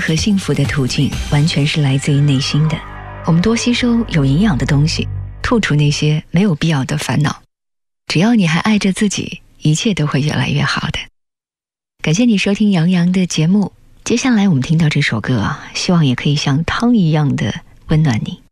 和幸福的途径完全是来自于内心的。我们多吸收有营养的东西，吐出那些没有必要的烦恼。只要你还爱着自己，一切都会越来越好的。感谢你收听杨洋的节目，接下来我们听到这首歌，希望也可以像汤一样的温暖你。